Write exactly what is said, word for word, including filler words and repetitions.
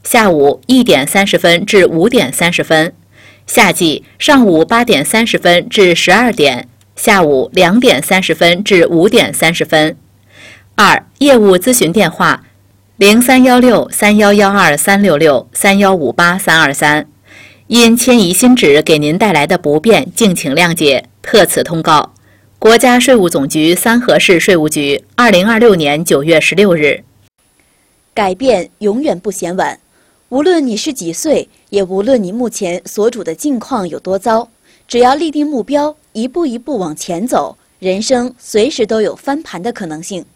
下午一点三十分至五点三十分；夏季上午八点三十分至十二点，下午两点三十分至五点三十分。二、业务咨询电话：零三幺六三幺幺二三六六三幺五八三二三。因迁移新址给您带来的不便，敬请谅解，特此通告。国家税务总局三河市税务局，二零二六年九月十六日。 改变永远不嫌晚，无论你是几岁，也无论你目前所处的境况有多糟，只要立定目标，一步一步往前走，人生随时都有翻盘的可能性。